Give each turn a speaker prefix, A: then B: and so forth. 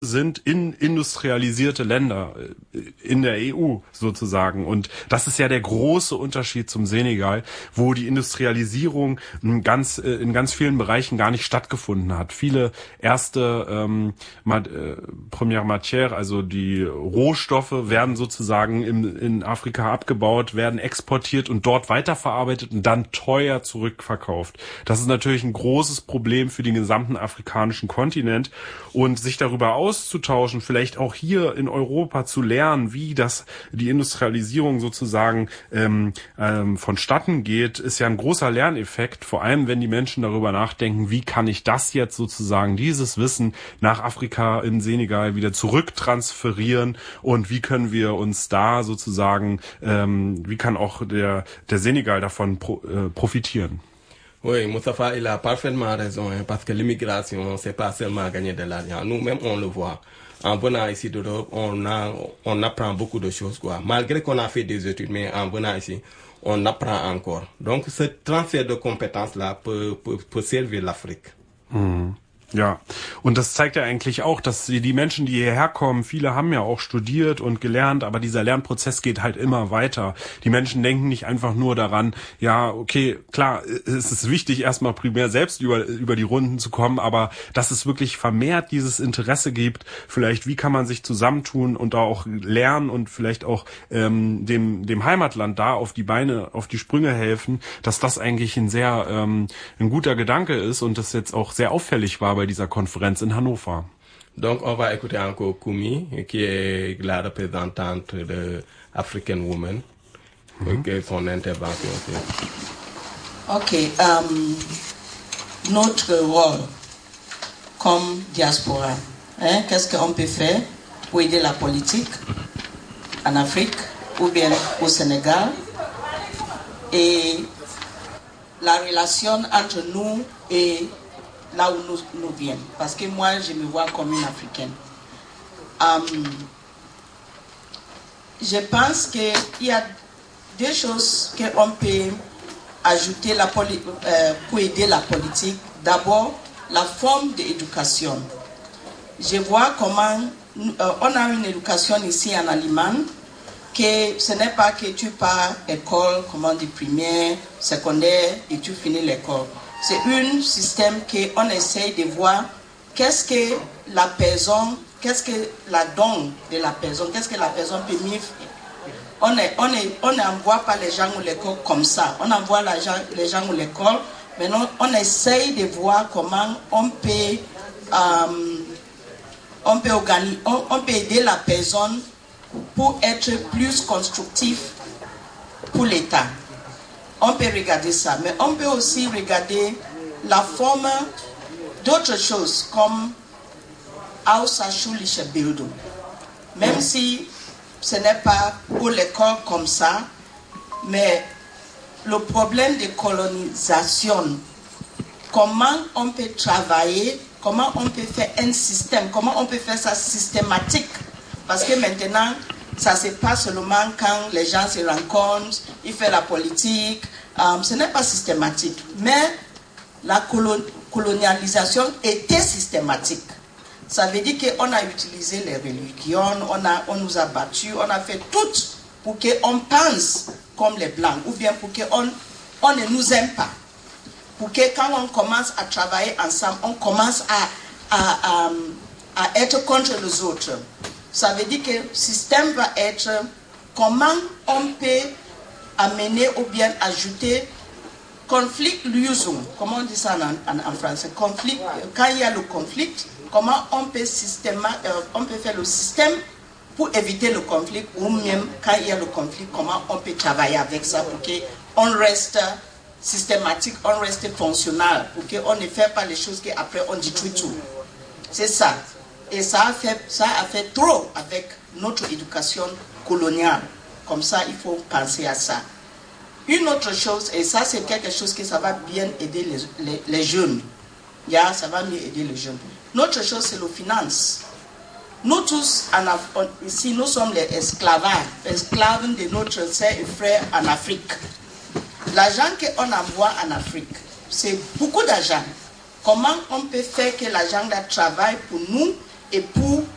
A: sind in industrialisierte Länder in der EU sozusagen. Und das ist ja der große Unterschied zum Senegal, wo die Industrialisierung in ganz vielen Bereichen gar nicht stattgefunden hat. Viele erste Première Matière, also die Rohstoffe, werden sozusagen in Afrika abgebaut, werden exportiert und dort weiterverarbeitet und dann teuer zurückverkauft. Das ist natürlich ein großes Problem für den gesamten afrikanischen Kontinent, und sich darüber auszutauschen, vielleicht auch hier in Europa zu lernen, wie die Industrialisierung sozusagen vonstatten geht, ist ja ein großer Lerneffekt, vor allem wenn die Menschen darüber nachdenken, wie kann ich das jetzt sozusagen, dieses Wissen nach Afrika in Senegal wieder zurücktransferieren, und wie können wir uns da sozusagen, wie kann auch der Senegal davon profitieren?
B: Oui, Moustapha, il a parfaitement raison, hein, parce que l'immigration, c'est pas seulement gagner de l'argent. Nous-mêmes, on le voit. En venant ici d'Europe, on apprend beaucoup de choses, quoi. Malgré qu'on a fait des études, mais en venant ici, on apprend encore. Donc, ce transfert de compétences-là peut servir l'Afrique.
A: Mhm. Ja, und das zeigt ja eigentlich auch, dass die Menschen, die hierher kommen, viele haben ja auch studiert und gelernt, aber dieser Lernprozess geht halt immer weiter. Die Menschen denken nicht einfach nur daran, ja, okay, klar, es ist wichtig, erstmal primär selbst über die Runden zu kommen, aber dass es wirklich vermehrt dieses Interesse gibt, vielleicht wie kann man sich zusammentun und da auch lernen und vielleicht auch dem Heimatland da auf die Sprünge helfen, dass das eigentlich ein guter Gedanke ist und das jetzt auch sehr auffällig war bei dieser Konferenz in Hannover.
B: Donc on va écouter encore Koumi, qui est la représentante de African Women, que son intervention.
C: Ok, notre rôle comme diaspora, qu'est-ce qu'on peut faire pour aider la politique en Afrique ou bien au Sénégal, et la relation entre nous et là où nous viennent, parce que moi je me vois comme une Africaine. Je pense qu'il y a deux choses qu'on peut ajouter pour aider la politique. D'abord, la forme d'éducation. Je vois comment on a une éducation ici en Allemagne, que ce n'est pas que tu pars école, comment dire, primaire, secondaire et tu finis l'école. C'est un système qu'on essaye de voir qu'est-ce que la personne, qu'est-ce que la don de la personne, qu'est-ce que la personne peut mieux faire. On n'envoie pas les gens à l'école comme ça. On envoie les gens à l'école, mais non, on essaye de voir comment on peut aider la personne pour être plus constructif pour l'État. On peut regarder ça, mais on peut aussi regarder la forme d'autres choses comme außerschulische Bildung. Même si ce n'est pas pour l'école comme ça, mais le problème de colonisation, comment on peut travailler, comment on peut faire un système, comment on peut faire ça systématique, parce que maintenant, ça se passe seulement quand les gens se rencontrent, ils font la politique. Ce n'est pas systématique. Mais la colonialisation était systématique. Ça veut dire qu'on a utilisé les religions, on nous a battus, on a fait tout pour qu'on pense comme les Blancs, ou bien pour qu'on ne nous aime pas. Pour que quand on commence à travailler ensemble, on commence à être contre les autres. Ça veut dire que le système va être comment on peut amener ou bien ajouter Konfliktlösung, comment on dit ça en français, conflit, quand il y a le conflit, comment on peut faire le système pour éviter le conflit, ou même quand il y a le conflit, comment on peut travailler avec ça pour qu'on reste systématique, on reste fonctionnel, pour qu'on ne fait pas les choses qu'après on détruit tout. C'est ça. Et ça a fait trop avec notre éducation coloniale. Comme ça, il faut penser à ça. Une autre chose, et ça c'est quelque chose que ça va bien aider les jeunes. Ça va mieux aider les jeunes. L'autre chose, c'est la finance. Nous tous, ici, nous sommes les esclaves de notre sœurs et frères en Afrique. L'argent qu'on envoie en Afrique, c'est beaucoup d'argent. Comment on peut faire que l'argent là travaille pour nous et pour